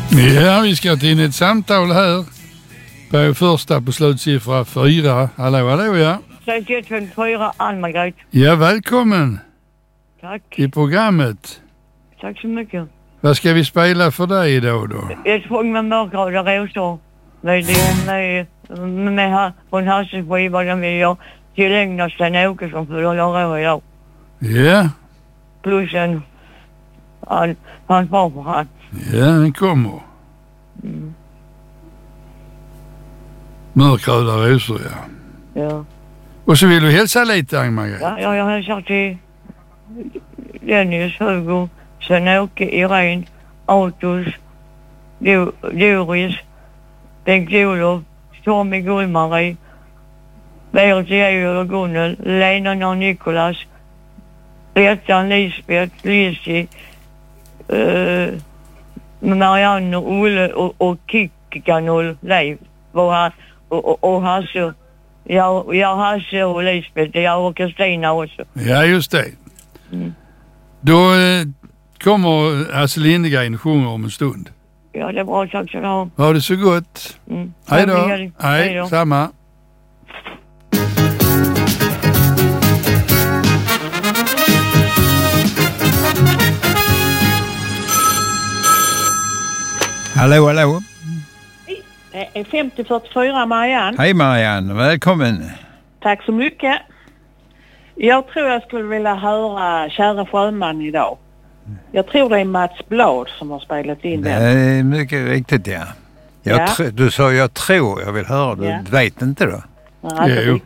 Ja, vi ska ta in ett samtal här på första på slutsiffra 4. Hallå, ja. 3154, Ann-Margret. Ja, välkommen. Tack. I programmet. Tack så mycket. Vad ska vi spela för dig idag då? Jag sprang med mörkröda rosor. Med från Hasselskiva, den vill jag tillägna Sten-Åke som fyller år idag. Ja. Plus hans farfar. Ja, den kommer. Mörkröda rosor, ja. Ja. Och så vill du hälsa lite, Ann-Margret? Ja, jag hälsar till Dennis, Hugo, Sten-Åke, Irene, Autos, Doris, Bengt-Olof, Tommy, Gullmarie, Berit, Georg och Gunnel, Lena och Nikolas, Bettan, Lisbeth, Lizzie, Marianne, Olle och Kickan och Leif och Hasse. Jag Hasse och Lisbeth, jag och Kristina också. Ja, just det. Då kommer Hasse Lindegren och sjunger om en stund. Ja, det är bra, tack så du ha. Ha det så gott. Hej då. Hej, samma. Hallå. Det är 5044 Marianne. Hej Marianne, välkommen. Tack så mycket. Jag tror jag skulle vilja höra Kära sjöman idag. Jag tror det är Mats Blad som har spelat in den. Det är mycket riktigt, ja. Du sa jag tror jag vill höra, du vet inte då? Nej,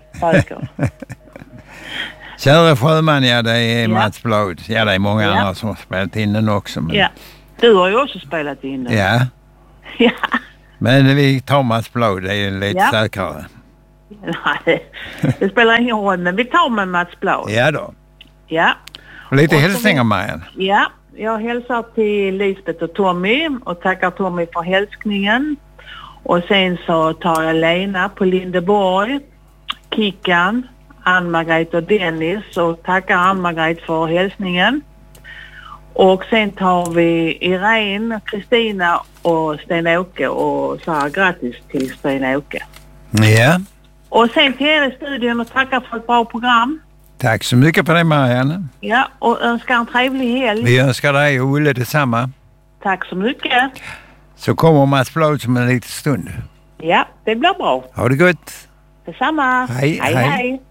Kära sjöman, ja det är Mats Blad. Ja, det är många andra som har spelat in den också. Men... Ja, du har ju också spelat in den. Ja. Men vi tar Mats Blad, det är lite säkrare. Nej, det spelar ingen roll, men vi tar med Mats Blad. Ja då. Ja. Och lite hälsningar, Marianne. Ja, jag hälsar till Lisbeth och Tommy och tackar Tommy för hälsningen. Och sen så tar jag Lena på Lindeborg, Kickan, Ann-Margret och Dennis och tackar Ann-Margret för hälsningen. Och sen tar vi Irene, Kristina och Sten-Åke och säger grattis till Sten-Åke. Ja. Och sen till er i studion och tackar för ett bra program. Tack så mycket för det, Marianne. Ja, och önskar en trevlig helg. Vi önskar dig och Olle detsamma. Tack så mycket. Så kommer Mats Blad som en liten stund. Ja, det blir bra. Ha det gott. Detsamma. Hej.